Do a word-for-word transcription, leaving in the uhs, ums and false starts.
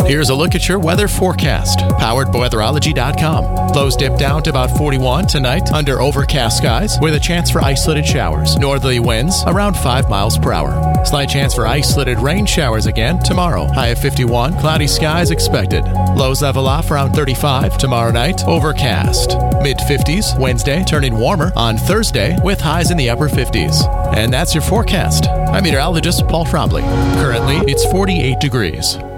Here's a look at your weather forecast, powered by weatherology dot com. Lows dip down to about forty-one tonight under overcast skies with a chance for isolated showers. Northerly winds around five miles per hour. Slight chance for isolated rain showers again tomorrow. High of fifty-one, cloudy skies expected. Lows level off around thirty-five tomorrow night, overcast. mid fifties Wednesday, turning warmer on Thursday with highs in the upper fifties. And that's your forecast. I'm meteorologist Paul Trombley. Currently, it's forty-eight degrees.